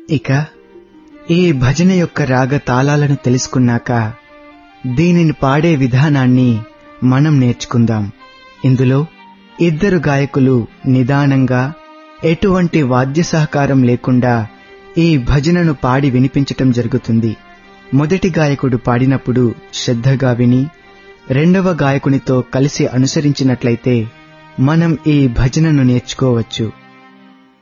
ఇక ఈ భజన యొక్క రాగ తాళాలను తెలుసుకున్నాక దీనిని పాడే విధానాన్ని మనం నేర్చుకుందాం. ఇందులో ఇద్దరు గాయకులు నిదానంగా ఎటువంటి వాద్య సహకారం లేకుండా ఈ భజనను పాడి వినిపించటం జరుగుతుంది. మొదటి గాయకుడు పాడినప్పుడు శ్రద్ధగా విని రెండవ గాయకునితో కలిసి అనుసరించినట్లయితే మనం ఈ భజనను నేర్చుకోవచ్చు.